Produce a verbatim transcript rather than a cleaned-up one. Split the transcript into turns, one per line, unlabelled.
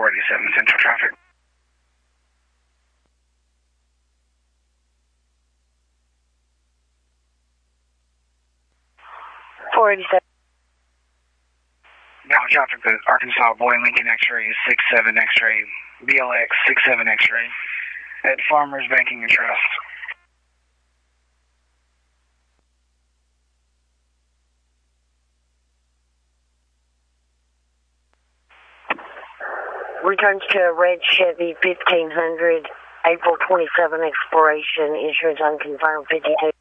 four eighty-seven Central traffic.
four eighty-seven.
Now traffic to Arkansas Boy Lincoln X-ray six seven X-ray, B L X six seven X-ray at Farmers Banking and Trust.
Returns to a red Chevy fifteen hundred, April twenty-seventh expiration, insurance unconfirmed fifty-two.